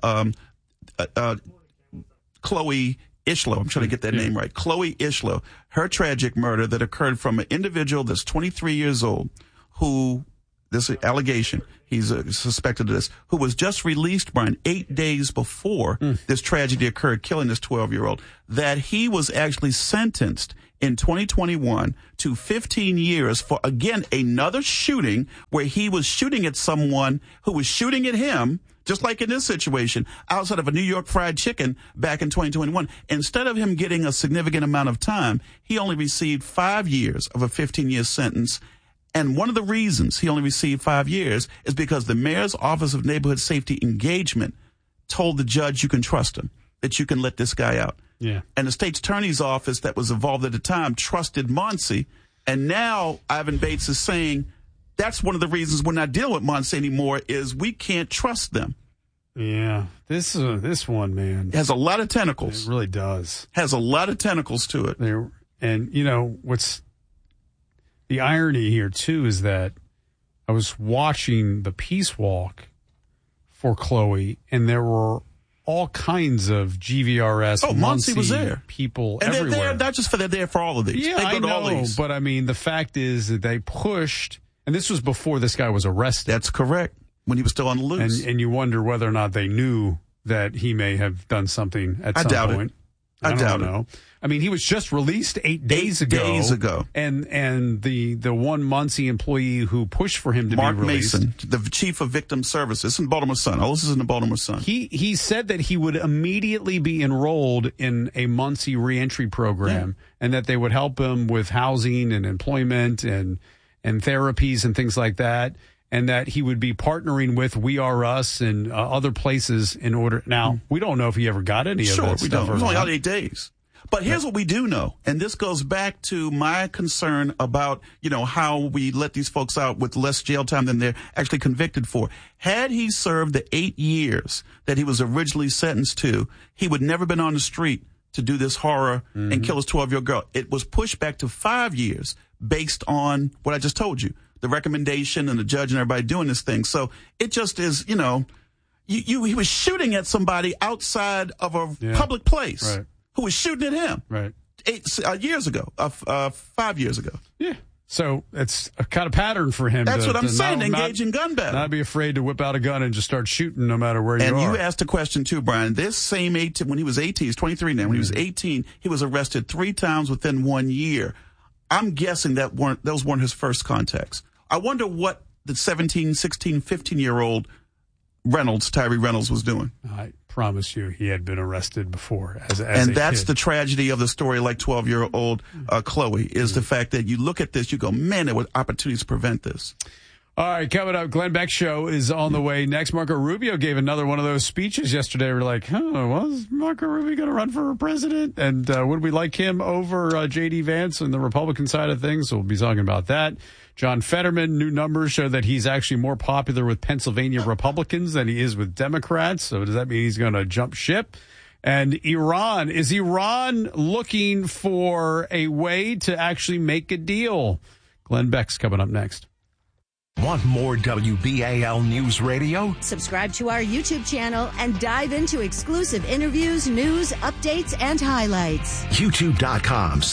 Chloe Ishlow. I'm trying to get that name right. Chloe Ishlow, her tragic murder that occurred from an individual that's 23 years old, who, this allegation, he's suspected of this, who was just released, Brian, 8 days before this tragedy occurred, killing this 12-year-old, that he was actually sentenced in 2021 to 15 years for, again, another shooting where he was shooting at someone who was shooting at him, just like in this situation, outside of a New York Fried Chicken back in 2021. Instead of him getting a significant amount of time, he only received 5 years of a 15-year sentence. And one of the reasons he only received 5 years is because the mayor's Office of Neighborhood Safety Engagement told the judge you can trust him, that you can let this guy out. Yeah. And the state's attorney's office that was involved at the time trusted Monsi. And now Ivan Bates is saying that's one of the reasons we're not dealing with Monsi anymore is we can't trust them. Yeah. This one, man. It has a lot of tentacles. It really does. Has a lot of tentacles to it. And, you know, what's the irony here, too, is that I was watching the Peace Walk for Chloe, and there were all kinds of GVRS, Muncie was there. People and everywhere. They're there, not just they're there for all of these. Yeah, they go I to all know, these. but I mean, the fact is that they pushed, and this was before this guy was arrested. That's correct, when he was still on the loose. And you wonder whether or not they knew that he may have done something at some point. I doubt it. I mean, he was just released 8 days ago. 8 days ago. And the one Muncie employee who pushed for him to Mark be released. Mason, the chief of victim services in Baltimore Sun. All this is in the Baltimore Sun. He said that he would immediately be enrolled in a Muncie reentry program and that they would help him with housing and employment and therapies and things like that. And that he would be partnering with We Are Us and other places in order. Now, we don't know if he ever got any of that stuff. Sure, we don't. It was only out 8 days. But here's what we do know, and this goes back to my concern about, you know, how we let these folks out with less jail time than they're actually convicted for. Had he served the 8 years that he was originally sentenced to, he would never been on the street to do this horror and kill his 12-year-old girl. It was pushed back to 5 years based on what I just told you, the recommendation and the judge and everybody doing this thing. So it just is, you know, he was shooting at somebody outside of a public place. Right. Who was shooting at him 5 years ago. Yeah. So it's a kind of pattern for him. That's what I'm saying, engage in gun battle. Not be afraid to whip out a gun and just start shooting no matter where you are. And you asked a question too, Brian. This same 18, when he was 18, he's 23 now. When he was 18, he was arrested 3 times within 1 year. I'm guessing that those weren't his first contacts. I wonder what the 17, 16, 15-year-old Tyree Reynolds was doing. I promise you he had been arrested before and that's the tragedy of the story, like 12-year-old Chloe, is the fact that you look at this, you go, man, there were opportunities to prevent this. All right, coming up, Glenn Beck Show is on the way next. Marco Rubio gave another one of those speeches yesterday. We're like, was Marco Rubio going to run for president? And would we like him over J.D. Vance on the Republican side of things? So we'll be talking about that. John Fetterman, new numbers show that he's actually more popular with Pennsylvania Republicans than he is with Democrats. So does that mean he's going to jump ship? And Iran, is Iran looking for a way to actually make a deal? Glenn Beck's coming up next. Want more WBAL News Radio? Subscribe to our YouTube channel and dive into exclusive interviews, news, updates, and highlights.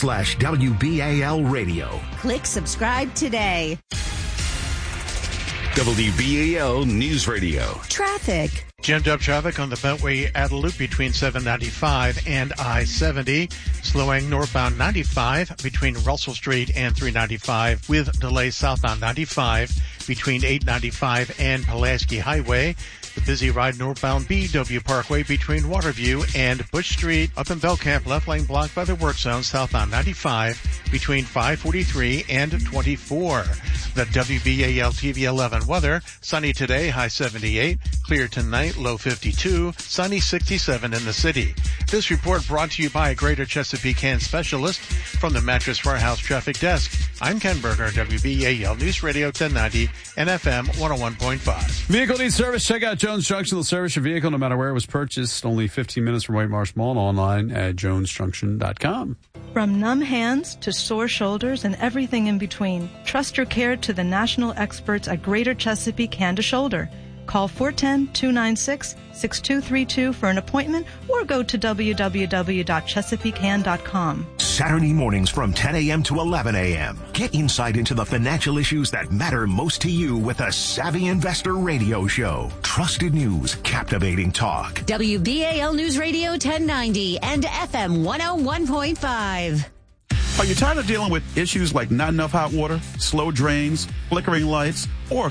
YouTube.com/WBAL Radio. Click subscribe today. WBAL News Radio. Traffic. Jammed up traffic on the Beltway at a loop between 795 and I-70. Slowing northbound 95 between Russell Street and 395 with delays southbound 95 between 895 and Pulaski Highway. The busy ride northbound BW Parkway between Waterview and Bush Street. Up in Belcamp, left lane blocked by the work zone southbound 95 between 543 and 24. The WBAL TV 11 weather. Sunny today, high 78. Clear tonight, low 52. Sunny 67 in the city. This report brought to you by Greater Chesapeake Hand Specialist from the Mattress Warehouse Traffic Desk. I'm Ken Berger, WBAL News Radio 1090 and FM 101.5. Vehicle needs service. Check out Jones Junction. They'll service your vehicle no matter where it was purchased. Only 15 minutes from White Marsh Mall and online at jonesjunction.com. From numb hands to sore shoulders and everything in between, trust your care to the national experts at Greater Chesapeake Hand to Shoulder. Call 410-296-6232 for an appointment or go to www.chesapeakehand.com. Saturday mornings from 10 a.m. to 11 a.m. Get insight into the financial issues that matter most to you with a Savvy Investor Radio Show. Trusted news, captivating talk. WBAL News Radio 1090 and FM 101.5. Are you tired of dealing with issues like not enough hot water, slow drains, flickering lights, or